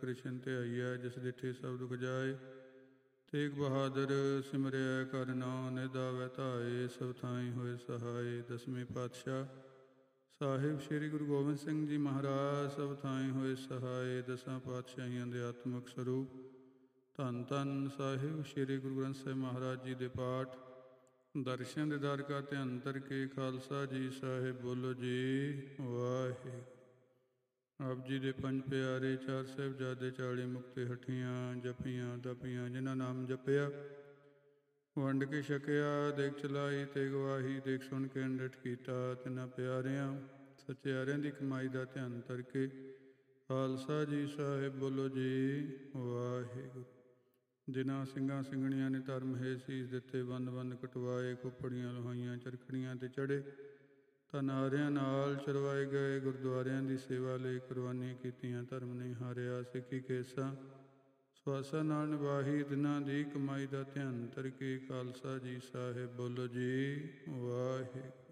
ਕ੍ਰਿਸ਼ਨ ਧਿਆਈਐ ਜਿਸ ਡਿਠੇ ਸਭ ਦੁਖ ਜਾਏ। ਤੇਗ ਬਹਾਦਰ ਸਿਮਰਿਆ ਕਰ ਨਾਉ ਨਿਧ ਆਵੈ ਧਾਏ। ਸਭ ਥਾਈ ਹੋਏ ਸਹਾਏ। ਦਸਵੇਂ ਪਾਤਸ਼ਾਹ ਸਾਹਿਬ ਸ੍ਰੀ ਗੁਰੂ ਗੋਬਿੰਦ ਸਿੰਘ ਜੀ ਮਹਾਰਾਜ ਸਭ ਥਾਈ ਹੋਏ ਸਹਾਏ। ਦਸਾਂ ਪਾਤਸ਼ਾਹੀਆਂ ਦੇ ਆਤਮਿਕ ਸਰੂਪ ਧੰਨ ਧੰਨ ਸਾਹਿਬ ਸ੍ਰੀ ਗੁਰੂ ਗ੍ਰੰਥ ਸਾਹਿਬ ਮਹਾਰਾਜ ਜੀ ਦੇ ਪਾਠ ਦਰਸ਼ਨ ਦੇ ਦਰ ਕਾ ਧਿਆਨ ਧਰ ਕੇ ਖਾਲਸਾ ਜੀ ਸਾਹਿਬ ਬੋਲੋ ਜੀ ਵਾਹਿਗੁਰੂ। ਆਪ ਜੀ ਦੇ ਪੰਜ ਪਿਆਰੇ ਚਾਰ ਸਾਹਿਬਜ਼ਾਦੇ 40 ਮੁਕਤੇ ਹੱਠੀਆਂ ਜਪੀਆਂ ਤਪੀਆਂ ਜਿਨ੍ਹਾਂ ਨਾਮ ਜਪਿਆ ਵੰਡ ਕੇ ਛਕਿਆ। ਦੇਖ ਚਲਾਈ ਤੇ ਗਵਾਹੀ ਦੇਖ ਸੁਣ ਕੇ ਅੰਡਟ ਕੀਤਾ। ਤਿੰਨਾਂ ਪਿਆਰਿਆਂ ਸਚਿਆਰਿਆਂ ਦੀ ਕਮਾਈ ਦਾ ਧਿਆਨ ਧਰ ਕੇ ਖਾਲਸਾ ਜੀ ਸਾਹਿਬ ਬੋਲੋ ਜੀ ਵਾਹਿਗੁਰੂ। ਜਿਨ੍ਹਾਂ ਸਿੰਘਾਂ ਸਿੰਘਣੀਆਂ ਨੇ ਧਰਮ ਹੈ ਸੀਸ ਦਿੱਤੇ ਬੰਦ ਬੰਦ ਕਟਵਾਏ ਖੋਪੜੀਆਂ ਲੋਹਾਈਆਂ ਚਰਖੜੀਆਂ ਤੇ ਚੜ੍ਹੇ ਧਨਾਰਿਆਂ ਨਾਲ ਚਰਵਾਏ ਗਏ ਗੁਰਦੁਆਰਿਆਂ ਦੀ ਸੇਵਾ ਲਈ ਕੁਰਬਾਨੀਆਂ ਕੀਤੀਆਂ ਧਰਮ ਨਹੀਂ ਹਾਰਿਆ। ਸਿੱਖੀ ਕੇਸਾਂ ਸਵਾਸਾਂ ਨਾਲ ਨਿਭਾਹੀ ਦਿਨਾਂ ਦੀ ਕਮਾਈ ਦਾ ਧਿਆਨ ਧਰ ਕੇ ਖਾਲਸਾ ਜੀ ਸਾਹਿਬ ਬੋਲੋ ਜੀ ਵਾਹਿਗੁਰੂ।